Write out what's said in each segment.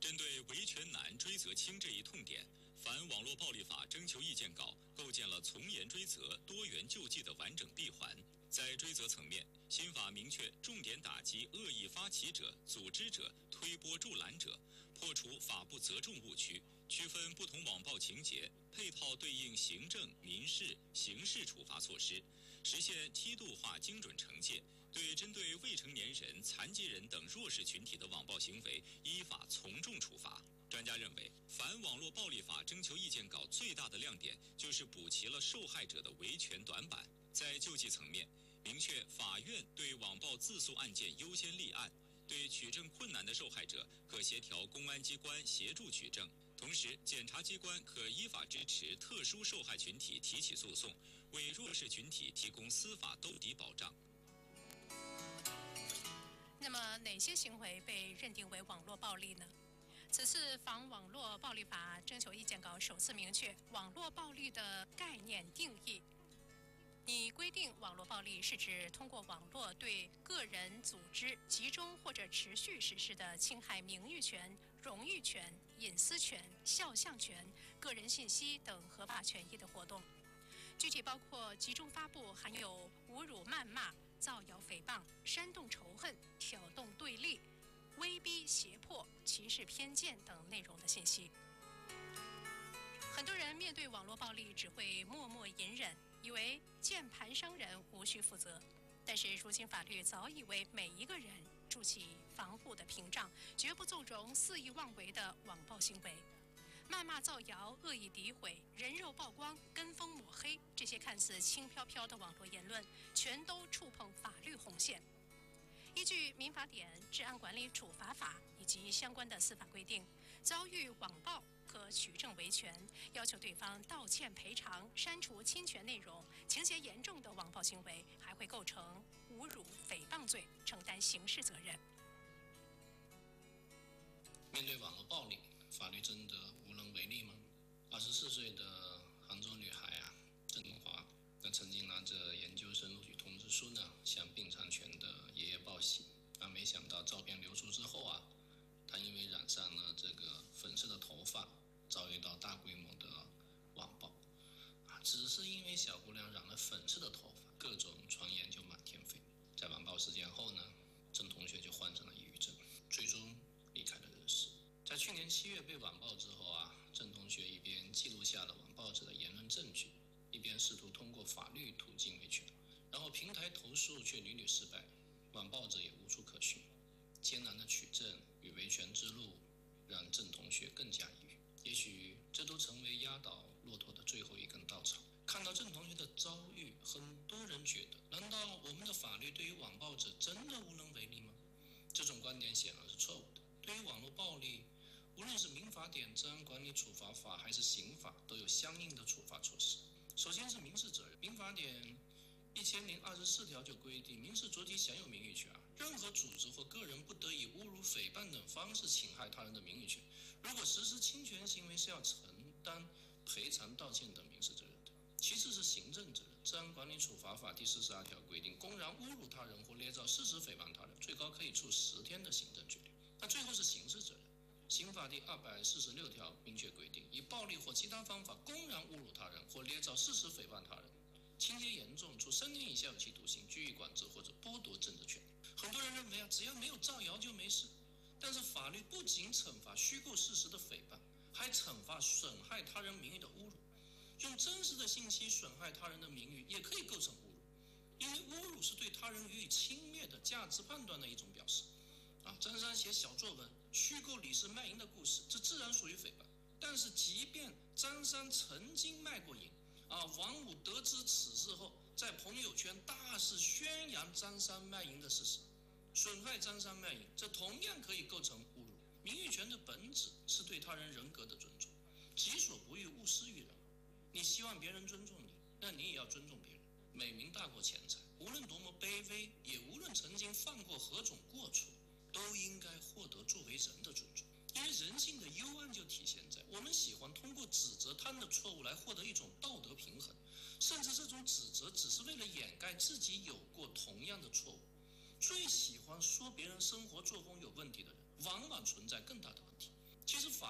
针对维权难、追责轻这一痛点，反网络暴力法征求意见稿构建了从严追责、多元救济的完整闭环。在追责层面，新法明确重点打击恶意发起者、组织者、推波助澜者，破除法不责众误区，区分不同网暴情节，配套对应行政、民事、刑事处罚措施，实现梯度化精准惩戒，对针对未成年人、残疾人等弱势群体的网暴行为依法从重处罚。专家认为，反网络暴力法征求意见稿最大的亮点就是补齐了受害者的维权短板。在救济层面，明确法院对网暴自诉案件优先立案，对取证困难的受害者可协调公安机关协助取证。同时，检察机关可依法支持特殊受害群体提起诉讼，为弱势群体提供司法兜底保障。 那么，哪些行为被认定为网络暴力呢？此次反网络暴力法征求意见稿首次明确网络暴力的概念定义。拟规定，网络暴力是指通过网络对个人、组织集中或者持续实施的侵害名誉权、荣誉权、隐私权、肖像权、个人信息等合法权益的活动。具体包括集中发布含有侮辱、谩骂、造谣、诽谤、煽动仇恨、挑动对立、威逼、胁迫、歧视、偏见等内容的信息。很多人面对网络暴力只会默默隐忍，以为键盘商人无需负责。但是如今法律早已为每一个人筑起防护的屏障，绝不纵容肆意妄为的网暴行为。谩骂、造谣、恶意诋毁、人肉曝光、跟风抹黑，这些看似轻飘飘的网络言论，全都触碰法律红线。依据《民法典》《治安管理处罚法》以及相关的司法规定，遭遇网暴可取证维权，要求对方道歉赔偿、删除侵权内容。情节严重的网暴行为还会构成侮辱、诽谤罪，承担刑事责任。 面对网络暴力，法律真的无能为力吗？24岁的杭州女孩郑东华，那曾经拿着研究生录取通知书呢，向病残犬的爷爷报喜。没想到照片流出之后她因为染上了这个粉色的头发，遭遇到大规模的网暴。只是因为小姑娘染了粉色的头发，各种传言就满天飞。在网暴事件后呢，郑同学就患上了抑郁症，最终离开了人世。在去年7月被网暴之后郑同学一边记录下了网暴者的言论证据，一边试图通过法律途径维权，然后平台投诉却屡屡失败，网暴者也无处可寻。艰难的取证与维权之路让郑同学更加抑郁，也许这都成为压倒骆驼的最后一根稻草。看到郑同学的遭遇，很多人觉得，难道我们的法律对于网暴者真的无能为力吗？这种观点显然是错误的。对于网络暴力，无论是民法典、治安管理处罚法还是刑法，都有相应的处罚措施。首先是民事责任，民法典1024条就规定，民事主体享有名誉权，任何组织或个人不得以侮辱、诽谤等方式侵害他人的名誉权。如果实施侵权行为，是要承担赔偿、道歉等民事责任的。其次是行政责任，治安管理处罚法第42条规定，公然侮辱他人或捏造事实诽谤他人，最高可以处10天的行政拘留。那最后是刑事责任，刑法第246条明确规定，以暴力或其他方法公然侮辱他人或捏造事实诽谤他人，情节严重，处3年以下有期徒刑、拘役管制或者剥夺政治权利。很多人认为只要没有造谣就没事，但是法律不仅惩罚虚构事实的诽谤，还惩罚损害他人名誉的侮辱。用真实的信息损害他人的名誉也可以构成侮辱，因为侮辱是对他人予以轻蔑的价值判断的一种表示。张三写小作文虚构李氏卖淫的故事，这自然属于诽谤。但是即便张三曾经卖过淫王五得知此事后，在朋友圈大肆宣扬张三卖淫的事实，损害张三卖淫，这同样可以构成侮辱。名誉权的本质是对他人人格的尊重，己所不欲，勿施于人。你希望别人尊重你，那你也要尊重别人。美名大过钱财，无论多么卑微，也无论曾经犯过何种过错，都应该获得作为人的尊重。因为人性的幽暗就体现在我们喜欢通过指责他人的错误来获得一种道德平衡，甚至这种指责只是为了掩盖自己有过同样的错误。最喜欢说别人生活作风有问题的人，往往存在更大的问题。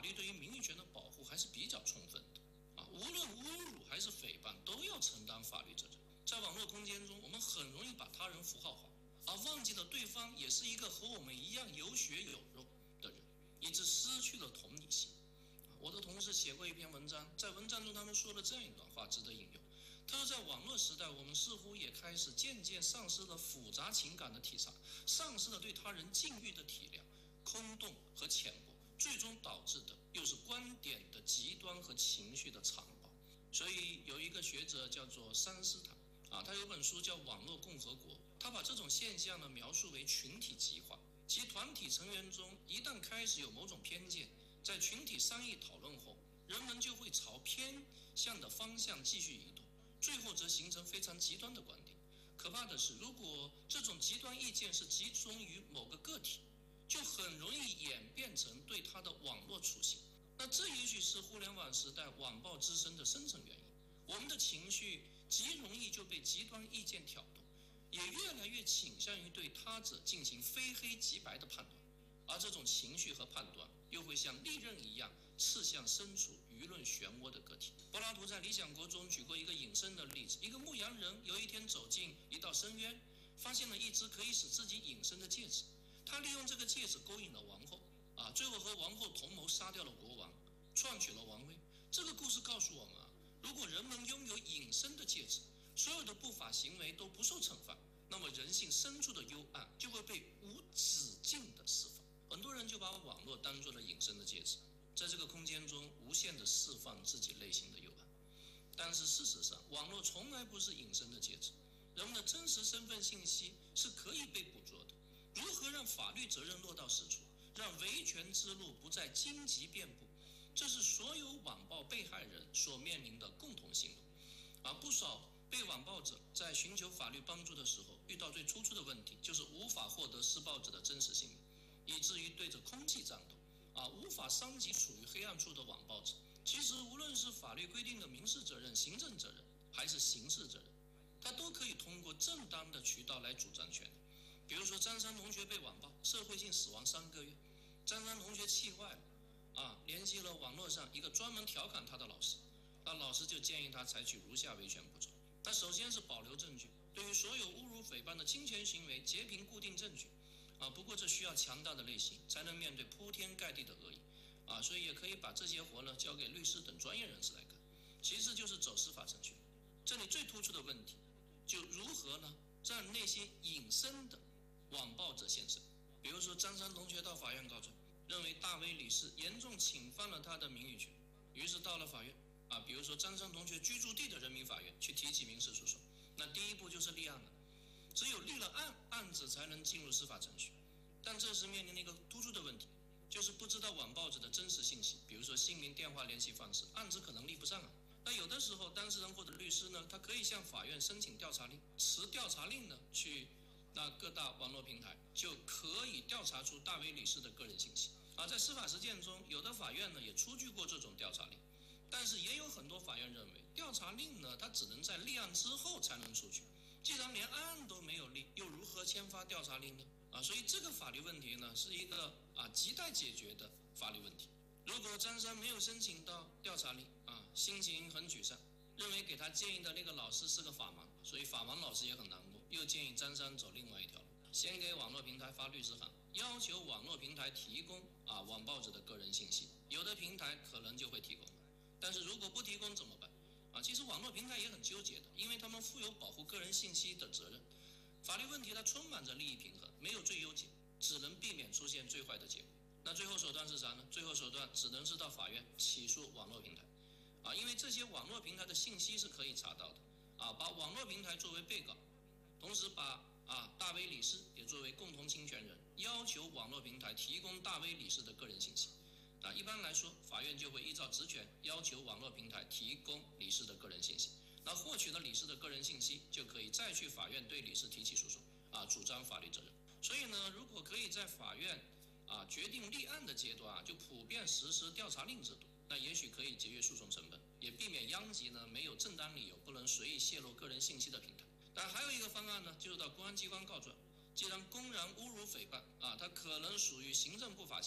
律对于名誉权的保护还是比较充分的无论侮辱还是诽谤都要承担法律责任。在网络空间中，我们很容易把他人符号化，而忘记了对方也是一个和我们一样有血有肉的人，以致失去了同理心。我的同事写过一篇文章，在文章中他们说了这样一段话，值得引用。他说，在网络时代，我们似乎也开始渐渐丧失了复杂情感的体察，丧失了对他人境遇的体谅，空洞和浅薄，最终导致的又是观点的极端和情绪的残暴。所以有一个学者叫做桑斯坦他有本书叫《网络共和国》，他把这种现象呢描述为群体极化，即团体成员中一旦开始有某种偏见，在群体商议讨论后，人们就会朝偏向的方向继续移动，最后则形成非常极端的观点。可怕的是，如果这种极端意见是集中于某个个体，就很容易演变成对他的网络处刑。那这也许是互联网时代网暴滋生的深层原因。我们的情绪极容易就被极端意见挑动，也越来越倾向于对他者进行非黑即白的判断，而这种情绪和判断又会像利刃一样刺向身处舆论漩涡的个体。柏拉图在《理想国》中举过一个引申的例子：一个牧羊人有一天走进一道深渊，发现了一只可以使自己隐身的戒指，他利用这个戒指勾引了王后最后和王后同谋杀掉了国王，篡取了王位。这个故事告诉我们如果人们拥有隐身的戒指，所有的不法行为都不受惩罚，那么人性深处的幽暗就会被无止境的释放。很多人就把网络当作了隐身的戒指，在这个空间中无限地释放自己内心的幽暗。但是事实上，网络从来不是隐身的戒指，人们的真实身份信息是可以被捕捉的。如何让法律责任落到实处，让维权之路不再荆棘遍布，这是所有网暴被害人所面临的共同性路。不少被网暴者在寻求法律帮助的时候，遇到最突出的问题就是无法获得施暴者的真实姓名，以至于对着空气战斗无法伤及处于黑暗处的网暴者。其实无论是法律规定的民事责任、行政责任还是刑事责任，他都可以通过正当的渠道来主张权利。比如说张三同学被网暴，社会性死亡3个月，张三同学气坏了联系了网络上一个专门调侃他的老师，那老师就建议他采取如下维权步骤。那首先是保留证据，对于所有侮辱诽谤的侵权行为截屏固定证据不过这需要强大的内心才能面对铺天盖地的恶意所以也可以把这些活呢交给律师等专业人士来干。其次就是走司法程序，这里最突出的问题就如何呢让那些隐身的网暴者现身。比如说张三同学到法院告状，认为大 V 理事严重侵犯了他的名誉权，于是到了法院比如说张三同学居住地的人民法院去提起民事诉讼。那第一步就是立案了，只有立了案，案子才能进入司法程序。但这时面临了一个突出的问题，就是不知道网暴者的真实信息，比如说姓名、电话、联系方式，案子可能立不上那有的时候当事人或者律师呢，他可以向法院申请调查令，持调查令呢去各大网络平台，就可以调查出大 V 理事的个人信息在司法实践中，有的法院呢也出具过这种调查令，但是也有很多法院认为调查令呢它只能在立案之后才能出具，既然连案都没有立，又如何签发调查令呢所以这个法律问题呢是一个亟待解决的法律问题。如果张三没有申请到调查令心情很沮丧，认为给他建议的那个老师是个法盲，所以法盲老师也很难过，又建议张三走另外一条路，先给网络平台发律师函，要求网络平台提供网暴者的个人信息。有的平台可能就会提供，但是如果不提供怎么办其实网络平台也很纠结的，因为他们负有保护个人信息的责任。法律问题它充满着利益平衡，没有最优解，只能避免出现最坏的结果。那最后手段是啥呢？最后手段只能是到法院起诉网络平台因为这些网络平台的信息是可以查到的把网络平台作为被告，同时把大 V 理事也作为共同侵权人，要求网络平台提供大 V 理事的个人信息一般来说，法院就会依照职权要求网络平台提供理事的个人信息。那获取了理事的个人信息，就可以再去法院对理事提起诉讼主张法律责任。所以呢，如果可以在法院决定立案的阶段就普遍实施调查令制度，那也许可以节约诉讼成本，也避免殃及呢没有正当理由不能随意泄露个人信息的平台。但还有一个方案呢，就是到公安机关告状。既然公然侮辱诽谤它可能属于行政不法行为，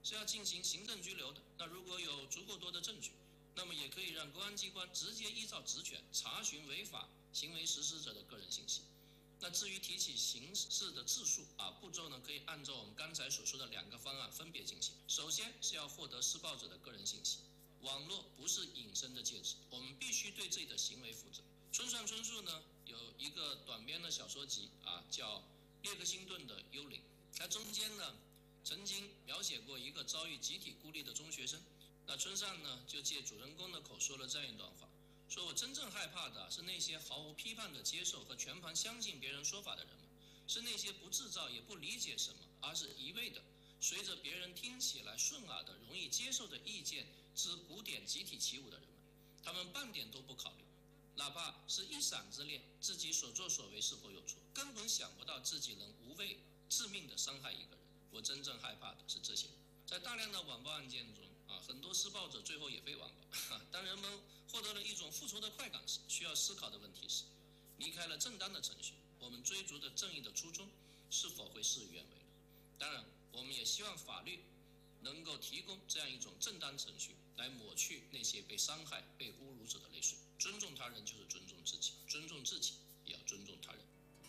是要进行行政拘留的。那如果有足够多的证据，那么也可以让公安机关直接依照职权查询违法行为实施者的个人信息。那至于提起刑事的自诉步骤呢，可以按照我们刚才所说的2个方案分别进行。首先是要获得施暴者的个人信息，网络不是隐身的介质，我们必须对自己的行为负责。村上春树呢有一个短篇的小说集叫《列克星顿的幽灵》，它中间呢曾经描写过一个遭遇集体孤立的中学生。那村上呢就借主人公的口说了这样一段话，说我真正害怕的是那些毫无批判的接受和全盘相信别人说法的人们，是那些不制造也不理解什么，而是一味的随着别人听起来顺耳的容易接受的意见之鼓点集体起舞的人们。他们半点都不考虑，哪怕是一闪之恋，自己所作所为是否有错，根本想不到自己能无畏致命的伤害一个人。我真正害怕的是这些人。在大量的网暴案件中很多施暴者最后也被网暴。当人们获得了一种复仇的快感时，需要思考的问题是，离开了正当的程序，我们追逐的正义的初衷是否会事与愿违呢？当然，我们也希望法律能够提供这样一种正当程序，来抹去那些被伤害、被侮辱者的泪水。尊重他人就是尊重自己，尊重自己也要尊重他人。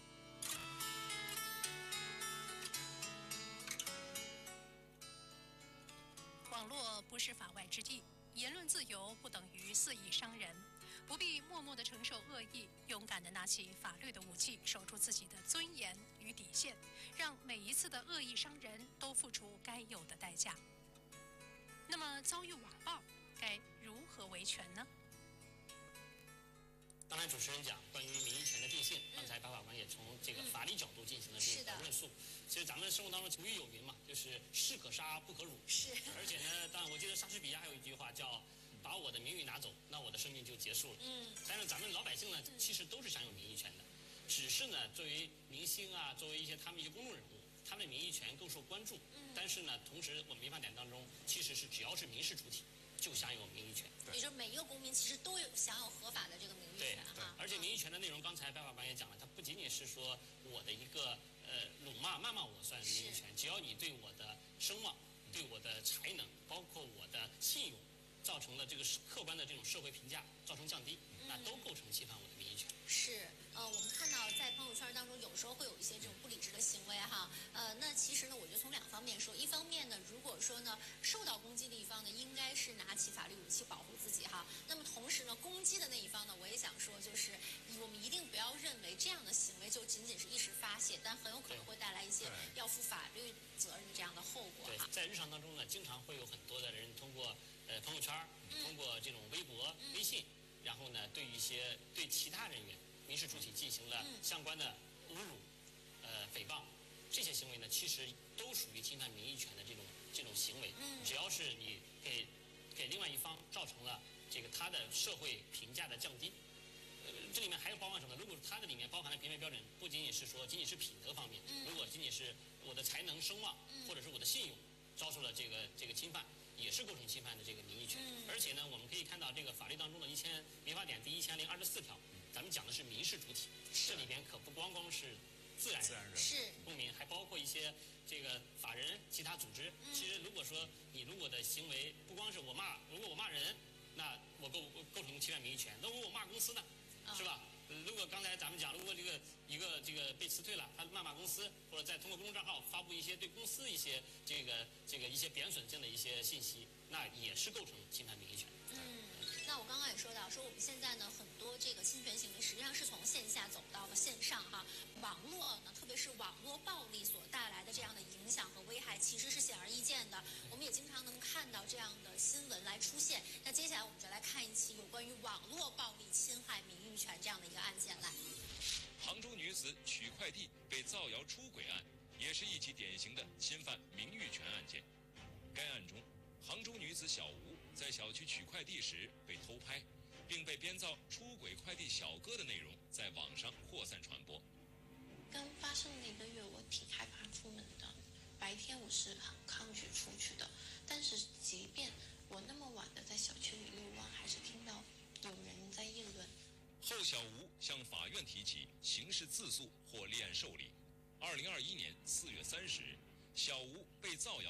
网络不是法外之地，言论自由不等于肆意伤人，不必默默地承受恶意，勇敢地拿起法律的武器，守住自己的尊严与底线，让每一次的恶意伤人都付出该有的代价。那么遭遇网暴该如何维权呢？ 刚才主持人讲关于民意权的定性，刚才白法官也从这个法理角度进行了这个论述。其实咱们生活当中古语有云嘛，就是士可杀不可辱。 是。 而且呢，当然我记得莎士比亚还有一句话叫“把我的名誉拿走，那我的生命就结束了”。但是咱们老百姓呢，其实都是享有民意权的，只是呢，作为明星作为他们一些公众人物，他们的民意权更受关注。但是呢，同时我们民法典当中其实是只要是民事主体，就享有民意权。 也就是每一个公民其实都有享有合法的这个民意权而且民意权的内容，刚才白法官也讲了，它不仅仅是说我的一个辱骂、谩骂我算民意权，只要你对我的声望、对我的才能，包括我的信用，造成了这个客观的这种社会评价造成降低，那都构成侵犯我的民意权。 是，我们看到在朋友圈当中，有时候会有一些这种不理智的行为那其实呢，我觉得从2方面说，一方面呢，如果说呢受到攻击的一方呢，应该是拿起法律武器保护自己那么同时呢，攻击的那一方呢，我也想说，就是我们一定不要认为这样的行为就仅仅是一时发泄，但很有可能会带来一些要负法律责任这样的后果在日常当中呢，经常会有很多的人通过朋友圈，通过这种微博、微信，然后呢，对其他人员、民事主体进行了相关的侮辱、诽谤，这些行为呢，其实都属于侵犯民意权的这种行为。只要是你给另外一方造成了他的社会评价的降低，这里面还有包含什么？如果它的里面包含的评判标准不仅仅是说仅仅是品德方面，如果仅仅是我的才能、声望，或者是我的信用遭受了这个侵犯，也是构成侵犯的这个民意权。而且呢，我们可以看到这个法律当中的民法典第1024条，咱们讲的是民事主体，这里边可不光光是自然人、公民，还包括一些这个法人、其他组织。其实如果说你如果的行为不光是如果我骂人，那我构成侵犯民意权。那如果我骂公司呢，是吧？如果刚才咱们讲，如果一个被辞退了，他骂公司，或者再通过公众账号发布一些对公司一些一些贬损性的一些信息，那也是构成侵犯民意权。 那我刚刚也说到，说我们现在呢，很多这个侵权行为实际上是从线下走到了线上网络呢，特别是网络暴力所带来的这样的影响和危害，其实是显而易见的。我们也经常能看到这样的新闻来出现。那接下来我们就来看一期有关于网络暴力侵害名誉权这样的一个案件来。 杭州女子取快递被造谣出轨案，也是一起典型的侵犯名誉权案件。该案中，杭州女子小吴在小区取快递时被偷拍，并被编造出轨快递小哥的内容在网上扩散传播。 刚发生的1个月，我挺害怕出门的。白天我是很抗拒出去的，但是即便我那么晚的在小区里遛弯，还是听到有人在议论。 后小吴向法院提起刑事自诉或立案受理。2021年4月30日，小吴被造谣案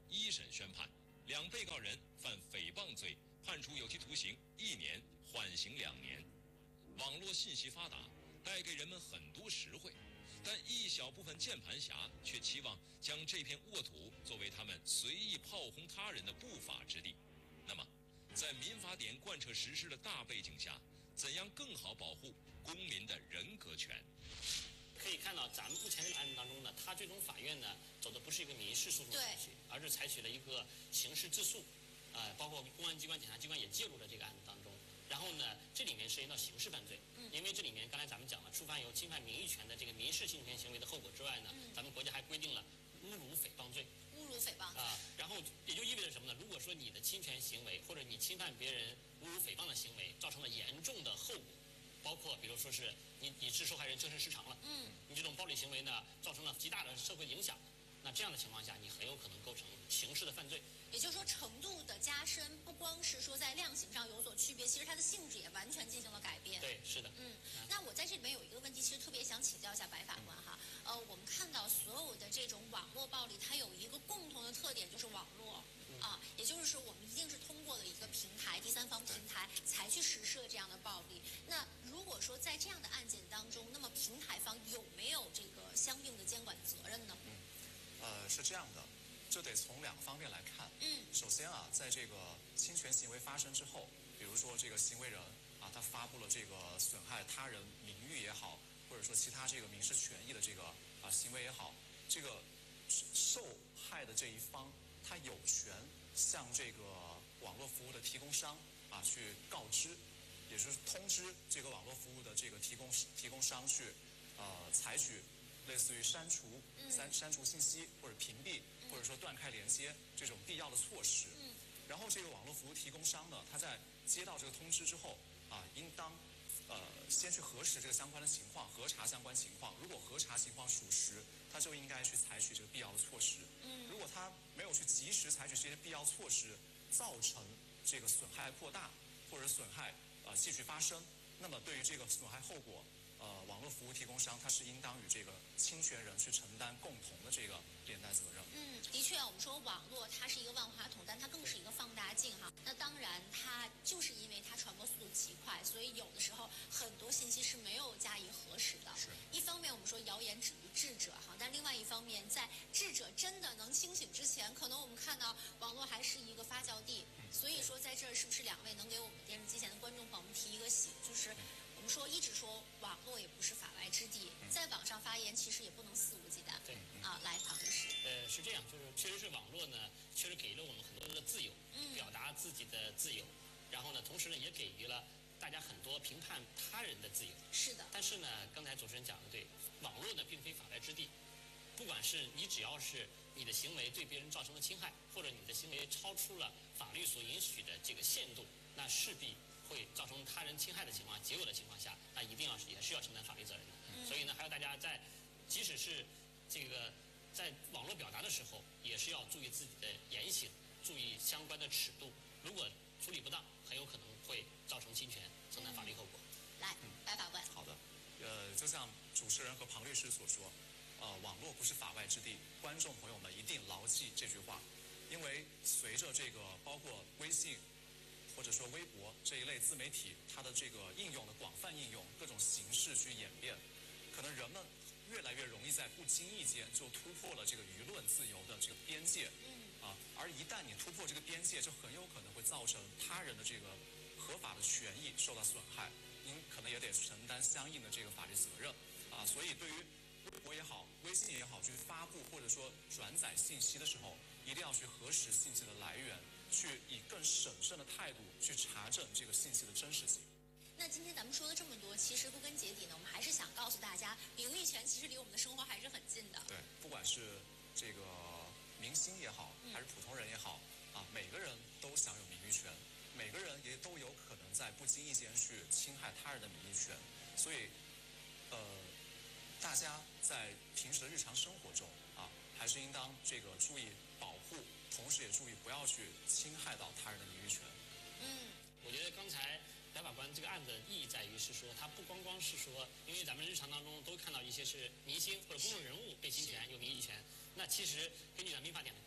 一审宣判，两被告人犯诽谤罪，判处有期徒刑1年，缓刑2年。网络信息发达，带给人们很多实惠，但一小部分键盘侠却期望将这片沃土作为他们随意炮轰他人的不法之地。那么，在民法典贯彻实施的大背景下，怎样更好保护公民的人格权？ 可以看到，咱们目前这个案子当中呢，他最终法院呢走的不是一个民事诉讼程序，而是采取了一个刑事自诉，包括公安机关、检察机关也介入了这个案子当中。然后呢，这里面涉及到刑事犯罪，因为这里面刚才咱们讲了，触犯有侵犯名誉权的这个民事侵权行为的后果之外呢，咱们国家还规定了侮辱诽谤罪。 侮辱诽谤然后也就意味着什么呢？如果说你的侵权行为或者你侵犯别人侮辱诽谤的行为造成了严重的后果，包括比如说是你致受害人精神失常了，你这种暴力行为呢造成了极大的社会影响，那这样的情况下，你很有可能构成刑事的犯罪。 也就是说，程度的加深不光是说在量刑上有所区别，其实它的性质也完全进行了改变。 对，是的。 那我在这里面有一个问题，其实特别想请教一下白法官哈。我们看到所有的这种网络暴力，它有一个共同的特点，就是网络。也就是说，我们一定是通过了一个平台、第三方平台才去实施了这样的暴力。那如果说在这样的案件当中，那么平台方有没有这个相应的监管责任呢？ 是这样的，这得从2个方面来看。首先啊，在这个侵权行为发生之后，比如说这个行为人他发布了这个损害他人名誉也好，或者说其他这个民事权益的这个行为也好，这个受害的这一方他有权向这个网络服务的提供商去告知，也就是通知这个网络服务的这个提供商去采取类似于删除信息或者屏蔽或者说断开连接这种必要的措施。然后这个网络服务提供商呢，他在接到这个通知之后应当先去核实这个相关的情况，核查相关情况。如果核查情况属实，他就应该去采取这个必要的措施。如果他没有去及时采取这些必要措施，造成这个损害扩大或者损害继续发生，那么对于这个损害后果，网络服务提供商他是应当与这个侵权人去承担共同的这个连带责任。 的确我们说网络它是一个万花筒，但它更是一个放大镜哈。那当然，它就是因为它传播速度极快，所以有的时候很多信息是没有加以核实的。一方面我们说谣言止于智者哈，但另外一方面，在智者真的能清醒之前，可能我们看到网络还是一个发酵地。所以说，在这儿是不是2位能给我们电视机前的观众朋友们提一个醒，就是我们说一直说网络也不是法外之地，在网上发言其实也不能肆无忌惮。 对来，庞律师。 是这样，就是确实是网络呢，确实给了我们很多的自由，表达自己的自由，然后呢，同时呢，也给予了大家很多评判他人的自由。 是的。 但是呢，刚才主持人讲的对，网络呢并非法外之地，不管是你只要是你的行为对别人造成了侵害，或者你的行为超出了法律所允许的这个限度，那势必会造成他人侵害的情况、结果的情况下，那一定也是要承担法律责任的。所以呢，还有大家即使是这个在网络表达的时候，也是要注意自己的言行，注意相关的尺度。如果处理不当，很有可能会造成侵权，承担法律后果。 来，白法官。 好的，就像主持人和庞律师所说，网络不是法外之地，观众朋友们一定牢记这句话，因为随着这个包括微信或者说微博这一类自媒体，它的这个应用的广泛应用，各种形式去演变，可能人们越来越容易在不经意间就突破了这个舆论自由的这个边界。而一旦你突破这个边界，就很有可能会造成他人的这个合法的权益受到损害，您可能也得承担相应的这个法律责任。所以对于微博也好、微信也好，去发布或者说转载信息的时候，一定要去核实信息的来源，去以更审慎的态度去查证这个信息的真实性。 那今天咱们说了这么多，其实归根结底呢，我们还是想告诉大家，名誉权其实离我们的生活还是很近的。 对，不管是这个明星也好，还是普通人也好，每个人都享有名誉权，每个人也都有可能在不经意间去侵害他人的名誉权。所以，大家在平时的日常生活中还是应当这个注意保护，同时也注意不要去侵害到他人的名誉权。 我觉得刚才白法官这个案子意义在于是说，它不光光是说，因为咱们日常当中都看到一些是明星或者公众人物被侵权有名誉权，那其实根据咱民法典的规定，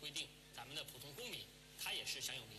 咱们的普通公民，他也是享有民